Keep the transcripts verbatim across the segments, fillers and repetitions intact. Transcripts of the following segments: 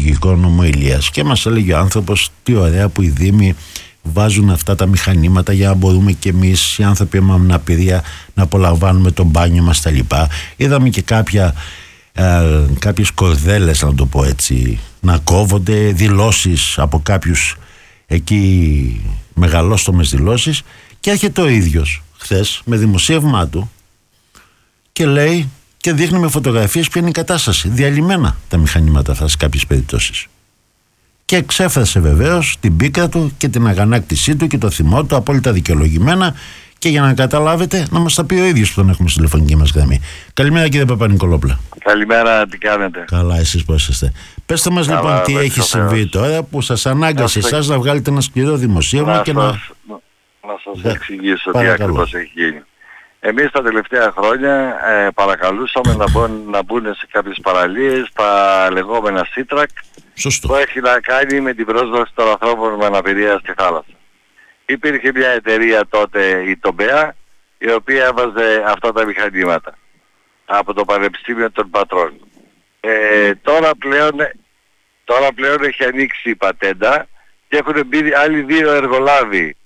λειτουργικό νόμο Ηλίας, και μας έλεγε ο άνθρωπος τι ωραία που οι Δήμοι βάζουν αυτά τα μηχανήματα για να μπορούμε και εμείς οι άνθρωποι με αναπηρία να απολαμβάνουμε το μπάνιο μας τα λοιπά. Είδαμε και κάποια, ε, κάποιες κορδέλες, να το πω έτσι, να κόβονται, δηλώσεις από κάποιους εκεί, μεγαλόστομες δηλώσεις, και έρχεται ο ίδιος χθες με δημοσίευμά του και λέει και δείχνει με φωτογραφίες ποια είναι η κατάσταση. Διαλυμένα τα μηχανήματα αυτά σε κάποιες περιπτώσεις. Και εξέφρασε βεβαίως την πίκρα του και την αγανάκτησή του και το θυμό του, απόλυτα δικαιολογημένα, και για να καταλάβετε να μας τα πει ο ίδιος που τον έχουμε στη τηλεφωνική μας γραμμή. Καλημέρα κύριε Παπα-Νικολόπουλε. Καλημέρα, τι κάνετε? Καλά, εσείς πώς είστε? Πέστε μας Καλά, λοιπόν τι έχει συμβεί τώρα που σας ανάγκασε να εσάς να βγάλετε ένα σκληρό δημοσίευμα να και σας, να... Να σας Δε, εξηγήσω παρακαλώ. τι ακριβώς έχει γίνει. Εμείς τα τελευταία χρόνια ε, παρακαλούσαμε να μπουν, να μπουν σε κάποιες παραλίες τα λεγόμενα Sea-Track, Σωστό. που έχει να κάνει με την πρόσβαση των ανθρώπων με αναπηρία στη θάλασσα. Υπήρχε μια εταιρεία τότε, η Τομπέα, η οποία έβαζε αυτά τα μηχανήματα από το Πανεπιστήμιο των Πατρών. Ε, τώρα, πλέον, τώρα πλέον έχει ανοίξει η πατέντα και έχουν μπει άλλοι δύο εργολάβοι.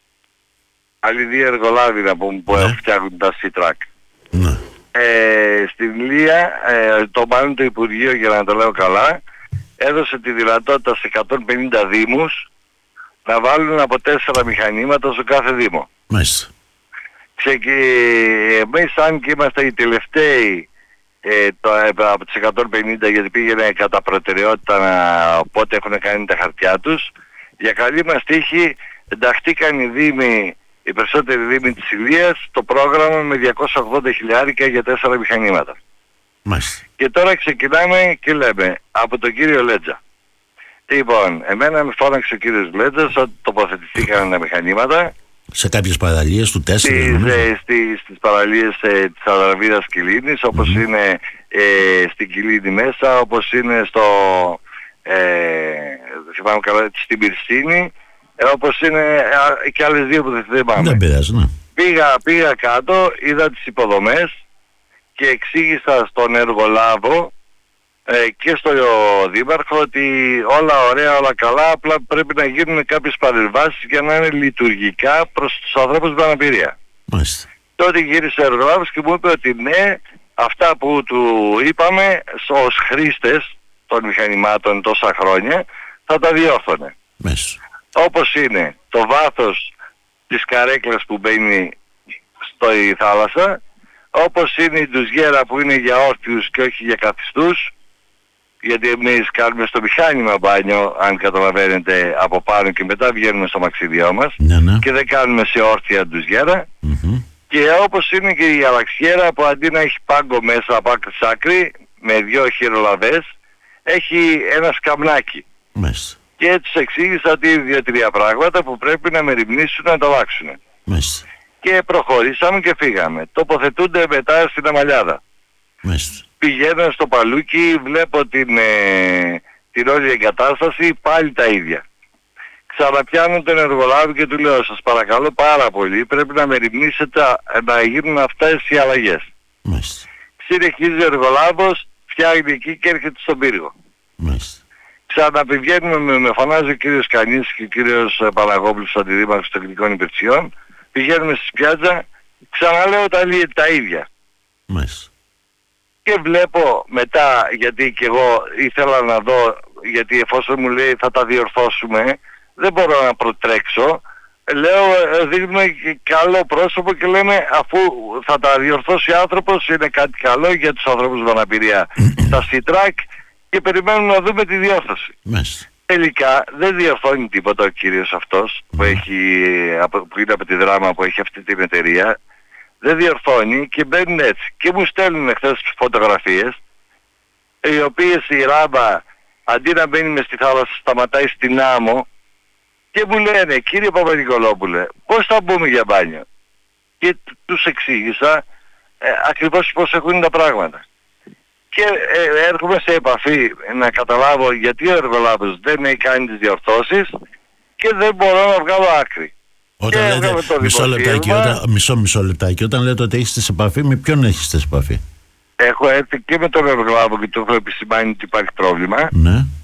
Άλλοι δύο εργολάβοι να πούμε, που Ναι. φτιάχνουν τα Sea-Track. Ναι. Ε, στην Λία, ε, το μάλλον το Υπουργείο, για να το λέω καλά, έδωσε τη δυνατότητα σε εκατόν πενήντα δήμους να βάλουν από τέσσερα μηχανήματα στο κάθε δήμο. Μάλιστα. Και εμείς, αν και είμαστε οι τελευταίοι ε, το, ε, από τις εκατόν πενήντα, γιατί πήγαινε κατά προτεραιότητα να, πότε έχουν κάνει τα χαρτιά τους, για καλή μας τύχη ενταχτήκαν οι δήμοι, οι περισσότεροι δήμοι της Ηλίας, το πρόγραμμα με διακόσια ογδόντα χιλιάρικα για τέσσερα μηχανήματα. Μάλιστα. Και τώρα ξεκινάμε και λέμε από τον κύριο Λέτζα. Λοιπόν, εμένα με φώναξε ο κύριος Λέτζας ότι τοποθετηθήκαν τα μηχανήματα Σε κάποιες παραλίες του τέσσερα. στις, ε, στις, στις παραλίες ε, της Αδραβίδας Κιλίνης, όπως mm-hmm. είναι ε, στην Κιλίνη μέσα, όπως είναι στο ε, θυμάμαι καλά, στην Πυρσίνη, ε, όπως είναι ε, και άλλες δύο που δεν θυμάμαι. Δεν πειράζει, ναι. Πήγα, πήγα κάτω, είδα τις υποδομές και εξήγησα στον εργολάβο ε, και στο δήμαρχο ότι όλα ωραία, όλα καλά, απλά πρέπει να γίνουν κάποιες παρεμβάσεις για να είναι λειτουργικά προς τους ανθρώπους με αναπηρία. Μάλιστα. Τότε γύρισε ο εργολάβος και μου είπε ότι ναι, αυτά που του είπαμε ως χρήστες των μηχανημάτων τόσα χρόνια θα τα διόρθωνε. Μάλιστα. Όπως είναι το βάθος της καρέκλας που μπαίνει στο η θάλασσα, όπως είναι η ντουζιέρα που είναι για όρθιους και όχι για καθιστούς, γιατί εμείς κάνουμε στο μηχάνημα μπάνιο, αν καταλαβαίνετε, από πάνω και μετά βγαίνουμε στο μαξιδιό μας, Ναι, ναι. και δεν κάνουμε σε όρθια ντουζιέρα. Mm-hmm. Και όπως είναι και η αλλαξιέρα που αντί να έχει πάγκο μέσα από άκρη σ' άκρη, με δυο χειρολαβές, έχει ένα σκαμνάκι. Μάλιστα. Και τους εξήγησα ότι είναι δύο-τρία πράγματα που πρέπει να μεριμνήσουν να το αλλάξουν. Μάλιστα. Και προχωρήσαμε και φύγαμε. Τοποθετούνται μετά στην Αμαλιάδα. Μάλιστα. Πηγαίνω στο Παλούκι, βλέπω την, ε, την όλη εγκατάσταση, πάλι τα ίδια. Ξαναπιάνω τον εργολάβη και του λέω, σας παρακαλώ πάρα πολύ, πρέπει να μεριμνήσετε να γίνουν αυτές οι αλλαγές. Μάλιστα. Συνεχίζει ο εργολάβος, φτιάχνει εκεί και έρχεται στον πύργο. Μάλιστα. Ξαναπηγαίνουμε, με, με φωνάζει ο κύριος Κανής και ο κύριος Παναγόπουλος, αντιδήμαρχος τεχνικών υπηρεσιών. Πηγαίνουμε στη πιάτσα, ξαναλέω τα, τα ίδια. Μάλιστα. Και βλέπω μετά, γιατί και εγώ ήθελα να δω, γιατί εφόσον μου λέει θα τα διορθώσουμε, δεν μπορώ να προτρέξω. Λέω, δείχνουμε καλό πρόσωπο και λέμε, αφού θα τα διορθώσει ο άνθρωπος, είναι κάτι καλό για τους ανθρώπους με αναπηρία στα Sea-Track, και περιμένουμε να δούμε τη διόρθωση. Μάλιστα. Τελικά δεν διορθώνει τίποτα ο κύριος αυτός που, έχει, που είναι από τη Δράμα, που έχει αυτή την εταιρεία. Δεν διορθώνει και μπαίνουν έτσι. Και μου στέλνουν χθες φωτογραφίες, οι οποίες η ράμπα αντί να μπαίνει μες στη θάλασσα σταματάει στην άμμο, και μου λένε, κύριε Παπα-Νικολόπουλε, πώς θα μπούμε για μπάνιο? Και τους εξήγησα ε, ακριβώς πώς έχουν τα πράγματα. Και ε, έρχομαι σε επαφή να καταλάβω γιατί ο εργολάβος δεν έχει κάνει τις διορθώσεις και δεν μπορώ να βγάλω άκρη. Όταν και λέτε, το μισό λεπτάκι, όταν, μισό, μισό λεπτάκι, όταν λέτε ότι έχετε σε επαφή, με ποιον έχετε σε επαφή? Έχω έρθει και με τον εργολάβο και του έχω επισημάνει ότι υπάρχει πρόβλημα. Ναι.